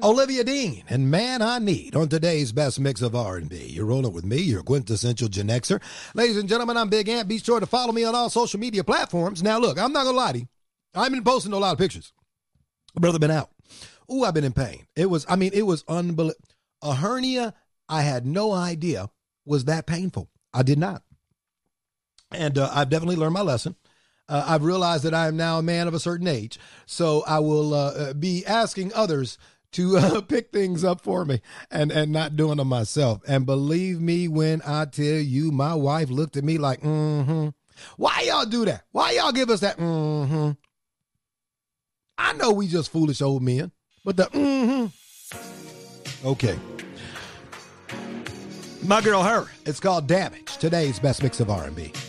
Olivia Dean and Man I Need on today's best mix of R&B. You're rolling with me, your quintessential Gen Xer. Ladies and gentlemen, I'm Big Ant. Be sure to follow me on all social media platforms. Now, look, I'm not going to lie to you. I've been posting a lot of pictures. Brother been out. Ooh, I've been in pain. It was unbelievable. A hernia, I had no idea was that painful. I did not. And I've definitely learned my lesson. I've realized that I am now a man of a certain age. So I will be asking others to pick things up for me and not doing them myself. And believe me when I tell you, my wife looked at me like, Why y'all do that? Why y'all give us that I know we just foolish old men, but the Okay. My girl, her. It's called Damage. Today's best mix of R&B.